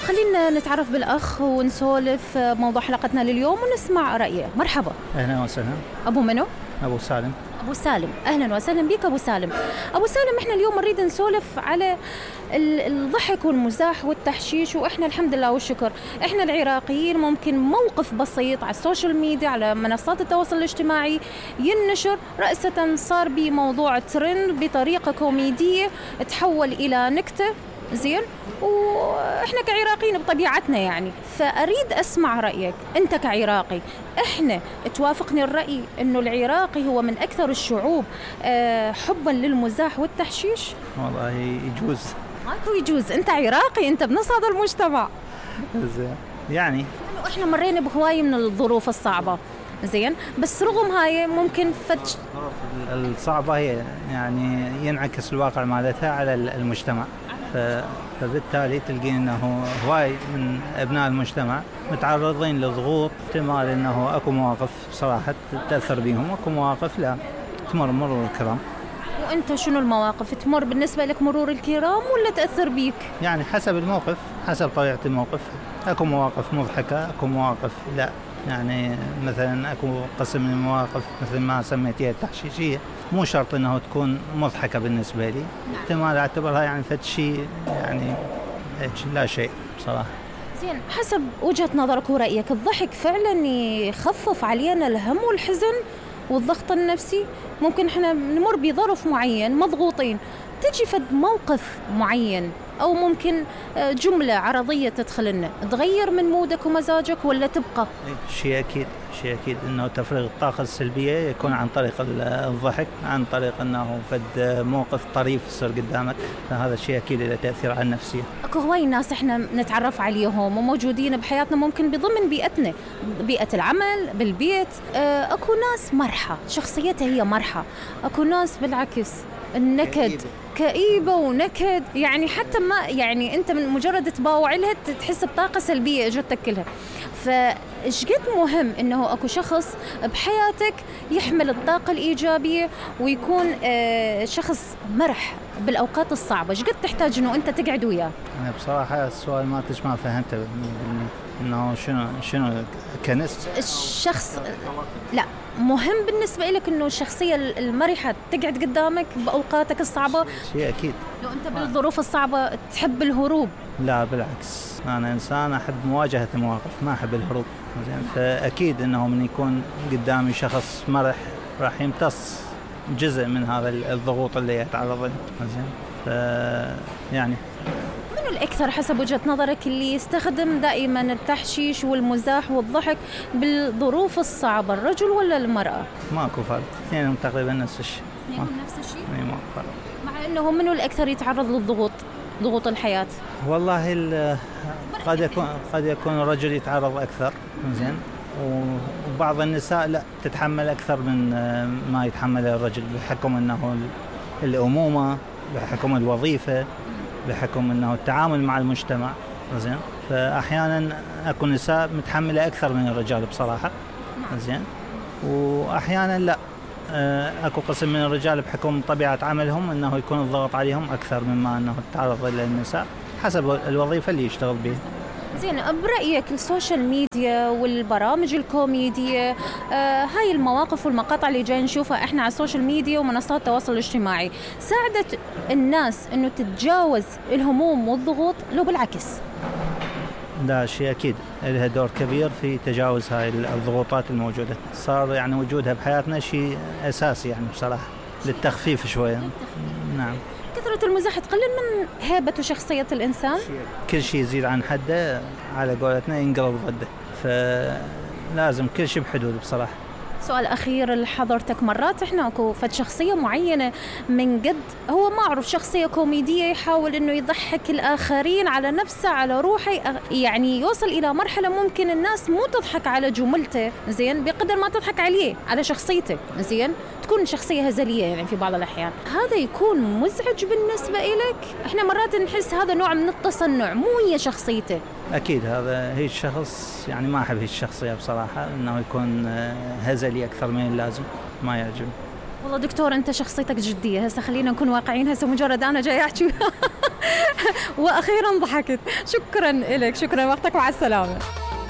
خلينا نتعرف بالأخ ونسولف موضوع حلقتنا لليوم ونسمع رأيه. مرحبا. أهلا وسهلا. أبو منو؟ أبو سالم. أبو سالم، أهلا وسهلا بك أبو سالم. أبو سالم، إحنا اليوم نريد نسولف على الضحك والمزاح والتحشيش، وإحنا الحمد لله والشكر إحنا العراقيين ممكن موقف بسيط على السوشيال ميديا على منصات التواصل الاجتماعي ينشر رأسة صار بموضوع ترند بطريقة كوميدية تحول إلى نكتة، زين، وإحنا كعراقيين بطبيعتنا يعني. فأريد أسمع رأيك أنت كعراقي. إحنا توافقني الرأي إنه العراقي هو من أكثر الشعوب حبا للمزاح والتحشيش؟ والله يجوز. ماكو يجوز، أنت عراقي، أنت بنص هذا المجتمع. زين، يعني إحنا مرينا بهواية من الظروف الصعبة، زين، بس رغم هاي ممكن الصعبة هي يعني ينعكس الواقع مالتها على المجتمع، فبالتالي تلقين أنه هواي من أبناء المجتمع متعرضين لضغوط، احتمال أنه أكو مواقف بصراحة تأثر بهم، أكو مواقف لا تمر مرور الكرام. وأنت شنو المواقف تمر بالنسبة لك مرور الكرام ولا تأثر بيك؟ يعني حسب الموقف، حسب طبيعة الموقف. أكو مواقف مضحكة، أكو مواقف لا، يعني مثلا أكو قسم من المواقف مثل ما سميتها التحشيشية مو شرط أنه تكون مضحكة بالنسبة لي، احتمال أعتبرها يعني فد شيء يعني لا شيء بصراحة. زين، حسب وجهة نظرك ورأيك الضحك فعلا يخفف علينا الهم والحزن والضغط النفسي؟ ممكن احنا نمر بظرف معين مضغوطين، تجي فد موقف معين أو ممكن جملة عرضية تدخل لنا تغير من مودك ومزاجك ولا تبقى؟ شيء أكيد إنه تفريغ الطاقة السلبية يكون عن طريق الضحك، عن طريق إنه فد موقف طريف يصير قدامك، فهذا الشيء أكيد له تأثير على النفسية. أكو هواي ناس إحنا نتعرف عليهم وموجودين بحياتنا ممكن بضمن بيئتنا، بيئة العمل، بالبيت. أكو ناس مرحة، شخصيتها هي مرحة، أكو ناس بالعكس النكد كئيبة ونكد، يعني حتى ما يعني أنت من مجرد تباوع لها تحس بطاقة سلبية اجتك كلها. فإيش قد مهم إنه أكو شخص بحياتك يحمل الطاقة الإيجابية ويكون شخص مرح بالأوقات الصعبة. إيش قد تحتاج إنه أنت تقعد وياه؟ أنا بصراحة السؤال ما فهمته، إنه شنو كنس الشخص لا مهم بالنسبة لك إنه الشخصية المرحة تقعد قدامك بأوقاتك الصعبة؟ شيء أكيد. لو أنت بالظروف الصعبة تحب الهروب؟ لا بالعكس، أنا إنسان أحب مواجهة المواقف، ما أحب الهروب. زين، فأكيد إنه من يكون قدامي شخص مرح راح يمتص جزء من هذا الضغوط اللي يتعرض له. زين، يعني منو الأكثر حسب وجهة نظرك اللي يستخدم دائما التحشيش والمزاح والضحك بالظروف الصعبة، الرجل ولا المرأة؟ ماكو فرق، اثنينهم تقريبا نفس الشيء. نفس الشيء؟ ماكو فرق. مع أنه منو الأكثر يتعرض للضغوط، ضغوط الحياة؟ والله قد يكون الرجل يتعرض أكثر، زين، وبعض النساء لا تتحمل أكثر من ما يتحمل الرجل، بحكم أنه الأمومة، بحكم الوظيفة، بحكم أنه التعامل مع المجتمع. زين، فأحيانا أكو نساء متحملة أكثر من الرجال بصراحة. زين، وأحيانا لا، أكو قسم من الرجال بحكم طبيعة عملهم أنه يكون الضغط عليهم أكثر مما أنه التعرض للنساء حسب الوظيفة اللي يشتغل بها. زين، برأيك السوشيال ميديا والبرامج الكوميدية، هاي المواقف والمقاطع اللي جاي نشوفها احنا على السوشيال ميديا ومنصات التواصل الاجتماعي ساعدت الناس انه تتجاوز الهموم والضغوط لو بالعكس؟ لا، شيء أكيد لها دور كبير في تجاوز هاي الضغوطات الموجودة. صار يعني وجودها بحياتنا شيء أساسي يعني بصراحة للتخفيف شوية. نعم. كثرة المزاح تقلل من هيبة وشخصية الإنسان؟ كل شيء يزيد عن حده على قولتنا ينقلب ضده، فلازم كل شيء بحدود بصراحة. سؤال أخير لحضرتك، مرات إحنا أكو فد شخصية معينة من قد هو ما أعرف شخصية كوميدية يحاول إنه يضحك الآخرين على نفسه على روحه، يعني يوصل إلى مرحلة ممكن الناس مو تضحك على جملته، زين، بقدر ما تضحك عليه على شخصيته، زين، تكون شخصية هزلية يعني في بعض الأحيان. هذا يكون مزعج بالنسبة إلك؟ إحنا مرات نحس هذا نوع من التصنع، مو هي شخصيته. أكيد هي الشخص يعني ما أحب هي الشخصية بصراحة، إنه يكون هزلي أكثر من اللازم، ما يعجب. والله دكتور أنت شخصيتك جدية، هسه خلينا نكون واقعين، هسه مجرد أنا جاي أحكي واخيرا ضحكت. شكرا لك، شكرا وقتك، مع السلامه.